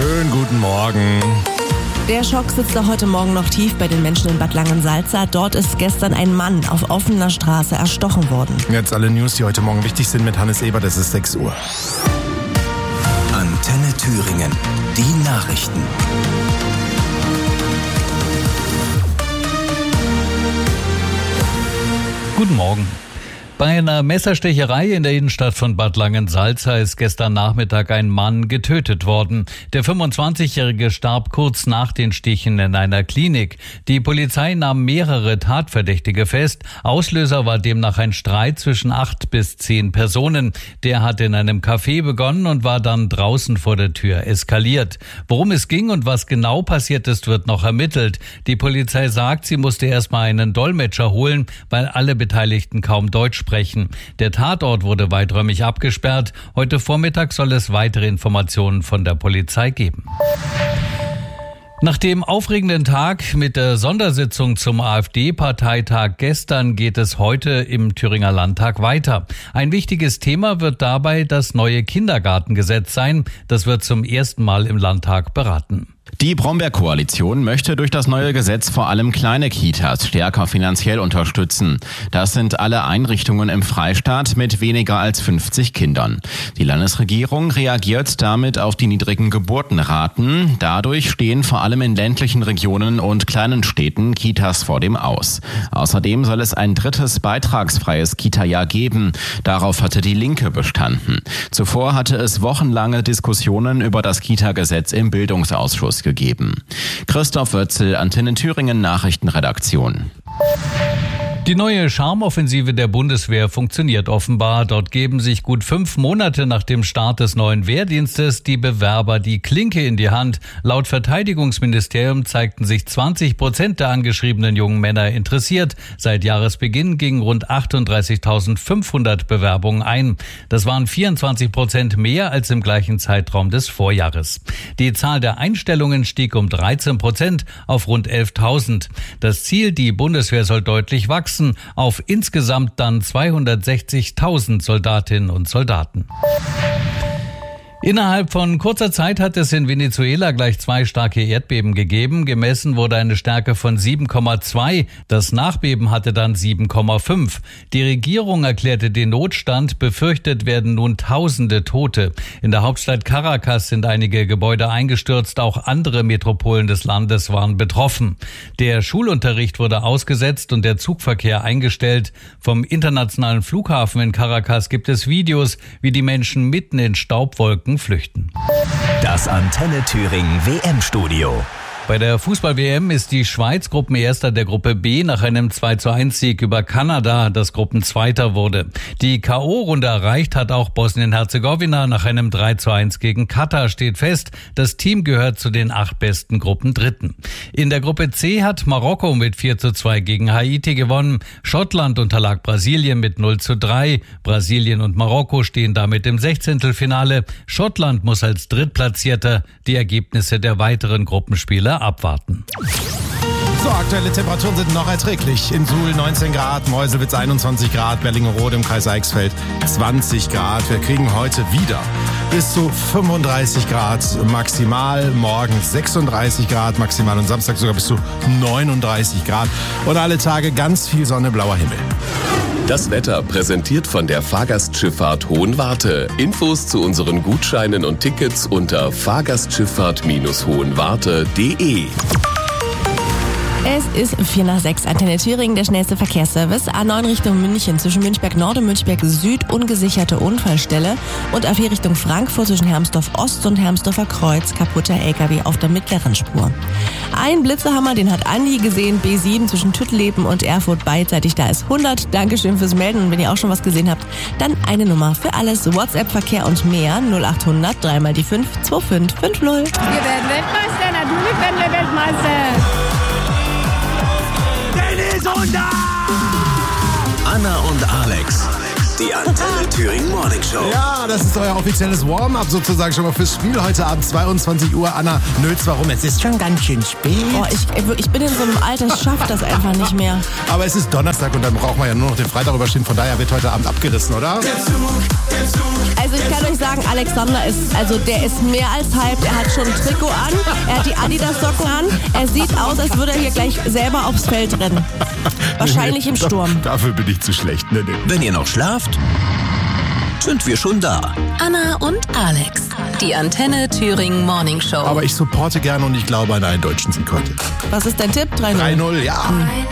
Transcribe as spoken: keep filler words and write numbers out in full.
Schönen guten Morgen. Der Schock sitzt heute Morgen noch tief bei den Menschen in Bad Langensalza. Dort ist gestern ein Mann auf offener Straße erstochen worden. Jetzt alle News, die heute Morgen wichtig sind mit Hannes Ebert. Es ist sechs Uhr. Antenne Thüringen. Die Nachrichten. Guten Morgen. Bei einer Messerstecherei in der Innenstadt von Bad Langensalza ist gestern Nachmittag ein Mann getötet worden. Der fünfundzwanzigjährige starb kurz nach den Stichen in einer Klinik. Die Polizei nahm mehrere Tatverdächtige fest. Auslöser war demnach ein Streit zwischen acht bis zehn Personen. Der hat in einem Café begonnen und war dann draußen vor der Tür eskaliert. Worum es ging und was genau passiert ist, wird noch ermittelt. Die Polizei sagt, sie musste erstmal einen Dolmetscher holen, weil alle Beteiligten kaum Deutsch sprechen. Der Tatort wurde weiträumig abgesperrt. Heute Vormittag soll es weitere Informationen von der Polizei geben. Nach dem aufregenden Tag mit der Sondersitzung zum AfD-Parteitag gestern geht es heute im Thüringer Landtag weiter. Ein wichtiges Thema wird dabei das neue Kindergartengesetz sein. Das wird zum ersten Mal im Landtag beraten. Die Brombeer-Koalition möchte durch das neue Gesetz vor allem kleine Kitas stärker finanziell unterstützen. Das sind alle Einrichtungen im Freistaat mit weniger als fünfzig Kindern. Die Landesregierung reagiert damit auf die niedrigen Geburtenraten. Dadurch stehen vor allem in ländlichen Regionen und kleinen Städten Kitas vor dem Aus. Außerdem soll es ein drittes beitragsfreies Kita-Jahr geben. Darauf hatte die Linke bestanden. Zuvor hatte es wochenlange Diskussionen über das Kita-Gesetz im Bildungsausschuss gegeben. Christoph Wötzel, Antenne Thüringen Nachrichtenredaktion. Die neue Charmeoffensive der Bundeswehr funktioniert offenbar. Dort geben sich gut fünf Monate nach dem Start des neuen Wehrdienstes die Bewerber die Klinke in die Hand. Laut Verteidigungsministerium zeigten sich zwanzig Prozent der angeschriebenen jungen Männer interessiert. Seit Jahresbeginn gingen rund achtunddreißigtausendfünfhundert Bewerbungen ein. Das waren vierundzwanzig Prozent mehr als im gleichen Zeitraum des Vorjahres. Die Zahl der Einstellungen stieg um dreizehn Prozent auf rund elftausend. Das Ziel, die Bundeswehr soll deutlich wachsen, auf insgesamt dann zweihundertsechzigtausend Soldatinnen und Soldaten. Innerhalb von kurzer Zeit hat es in Venezuela gleich zwei starke Erdbeben gegeben. Gemessen wurde eine Stärke von sieben Komma zwei. Das Nachbeben hatte dann sieben Komma fünf. Die Regierung erklärte den Notstand. Befürchtet werden nun Tausende Tote. In der Hauptstadt Caracas sind einige Gebäude eingestürzt. Auch andere Metropolen des Landes waren betroffen. Der Schulunterricht wurde ausgesetzt und der Zugverkehr eingestellt. Vom internationalen Flughafen in Caracas gibt es Videos, wie die Menschen mitten in Staubwolken flüchten. Das Antenne Thüringen W M-Studio. Bei der Fußball-W M ist die Schweiz Gruppenerster der Gruppe B nach einem zwei zu eins Sieg über Kanada, das Gruppenzweiter wurde. Die K O-Runde erreicht hat auch Bosnien-Herzegowina nach einem drei zu eins gegen Katar, steht fest. Das Team gehört zu den acht besten Gruppendritten. In der Gruppe C hat Marokko mit vier zu zwei gegen Haiti gewonnen. Schottland unterlag Brasilien mit null zu drei. Brasilien und Marokko stehen damit im Sechzehntelfinale. Schottland muss als Drittplatzierter die Ergebnisse der weiteren Gruppenspiele abwarten. So, aktuelle Temperaturen sind noch erträglich. In Suhl neunzehn Grad, Meuselwitz einundzwanzig Grad, Berlingerode im Kreis Eichsfeld zwanzig Grad. Wir kriegen heute wieder bis zu fünfunddreißig Grad maximal, morgen sechsunddreißig Grad maximal und Samstag sogar bis zu neununddreißig Grad. Und alle Tage ganz viel Sonne, blauer Himmel. Das Wetter präsentiert von der Fahrgastschifffahrt Hohenwarte. Infos zu unseren Gutscheinen und Tickets unter fahrgastschifffahrt hohenwarte punkt de. Es ist vier nach sechs, Antenne Thüringen, der schnellste Verkehrsservice. A neun Richtung München, zwischen Münchberg Nord und Münchberg Süd, ungesicherte Unfallstelle. Und A vier Richtung Frankfurt, zwischen Hermsdorf Ost und Hermsdorfer Kreuz, kaputter L K W auf der mittleren Spur. Ein Blitzerhammer, den hat Andi gesehen, B sieben zwischen Tüttleben und Erfurt beidseitig, da ist hundert. Dankeschön fürs Melden und wenn ihr auch schon was gesehen habt, dann eine Nummer für alles, WhatsApp-Verkehr und mehr, null achthundert, dreimal die fünf, zwei fünf fünf null. Wir werden Weltmeister, natürlich werden wir Weltmeister. Anna und Alex Die Antenne Thüringen Morning Show. Ja, das ist euer offizielles Warm-up sozusagen schon mal fürs Spiel heute Abend, zweiundzwanzig Uhr. Anna Nölz, warum? Es ist schon ganz schön spät. Oh, ich, ich bin in so einem Alter, ich schaff das einfach nicht mehr. Aber es ist Donnerstag und dann brauchen wir ja nur noch den Freitag überstehen. Von daher wird heute Abend abgerissen, oder? Also ich kann euch sagen, Alexander ist, also der ist mehr als hyped. Er hat schon ein Trikot an, er hat die Adidas-Socken an. Er sieht aus, als würde er hier gleich selber aufs Feld rennen. Wahrscheinlich im Sturm. Dafür bin ich zu schlecht. Nee, nee. Wenn ihr noch schlaft, sind wir schon da. Anna und Alex. Die Antenne Thüringen Morning Show. Aber ich supporte gerne und ich glaube an einen deutschen Sieg heute. Was ist dein Tipp? drei null. drei null, ja.